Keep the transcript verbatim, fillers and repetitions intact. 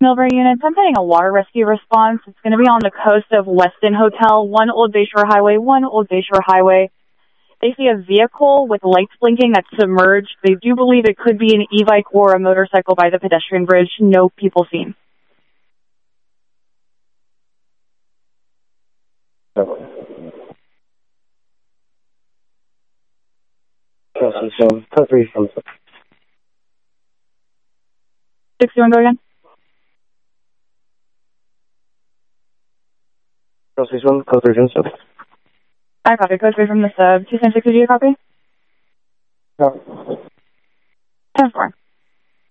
Millbury units, I'm getting a water rescue response. It's going to be on the coast of Weston Hotel, one Old Bayshore Highway, one Old Bayshore Highway. They see a vehicle with lights blinking that's submerged. They do believe it could be an e-bike or a motorcycle by the pedestrian bridge. No people seen. Chelsea, so code three from sixty-one, go again. Chelsea, one code three from sub. I copy. Code three from the sub. two seven six, did you copy? No. ten four.